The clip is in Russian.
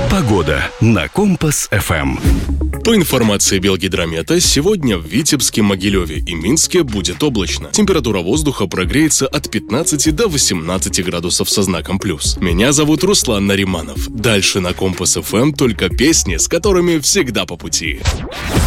Погода на Компас-ФМ. По информации Белгидромета, сегодня в Витебске, Могилеве и Минске будет облачно. Температура воздуха прогреется от 15 до 18 градусов со знаком плюс. Меня зовут Руслан Нариманов. Дальше на Компас-ФМ только песни, с которыми всегда по пути.